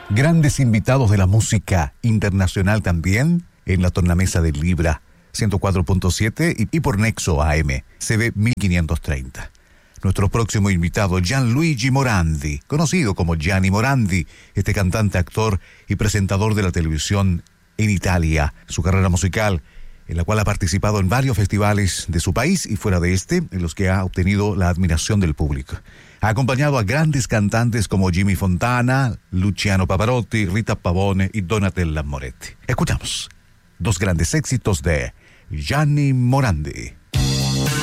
Grandes invitados de la música internacional también en la tornamesa de Libra 104.7 y por Nexo AM, CB 1530. Nuestro próximo invitado, Gianluigi Morandi, conocido como Gianni Morandi, este cantante, actor y presentador de la televisión en Italia. Su carrera musical, en la cual ha participado en varios festivales de su país y fuera de este, en los que ha obtenido la admiración del público. Ha acompañado a grandes cantantes como Jimmy Fontana, Luciano Pavarotti, Rita Pavone y Donatella Moretti. Escuchamos dos grandes éxitos de Gianni Morandi.